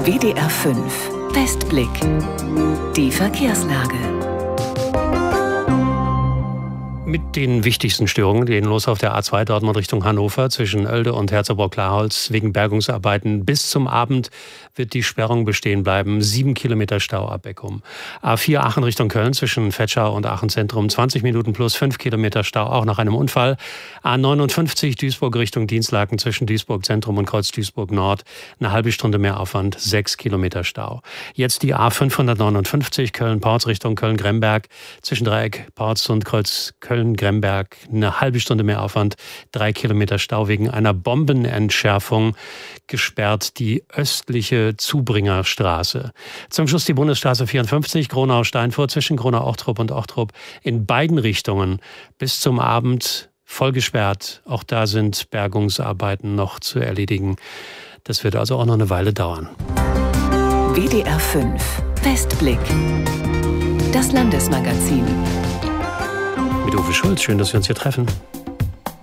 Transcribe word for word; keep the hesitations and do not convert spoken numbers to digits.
W D R fünf Westblick. Die Verkehrslage. Mit den wichtigsten Störungen gehen los auf der A zwei Dortmund Richtung Hannover zwischen Oelde und Herzogenburg-Klarholz wegen Bergungsarbeiten. Bis zum Abend wird die Sperrung bestehen bleiben. Sieben Kilometer Stau ab Beckum. A vier Aachen Richtung Köln zwischen Vetschau und Aachen Zentrum. zwanzig Minuten plus fünf Kilometer Stau, auch nach einem Unfall. A neunundfünfzig Duisburg Richtung Dienstlaken zwischen Duisburg Zentrum und Kreuz Duisburg Nord. Eine halbe Stunde mehr Aufwand, sechs Kilometer Stau. Jetzt die A fünfhundertneunundfünfzig Köln-Porz Richtung Köln-Gremberg zwischen Dreieck Porz und Kreuz Köln-Gremberg. Eine halbe Stunde mehr Aufwand, drei Kilometer Stau wegen einer Bombenentschärfung. Gesperrt die östliche Zubringerstraße. Zum Schluss die Bundesstraße vierundfünfzig, Gronau-Steinfurt zwischen Gronau-Ochtrup und Ochtrup in beiden Richtungen bis zum Abend voll gesperrt. Auch da sind Bergungsarbeiten noch zu erledigen. Das wird also auch noch eine Weile dauern. W D R fünf Westblick. Das Landesmagazin. Mit Uwe Schulz, schön, dass wir uns hier treffen.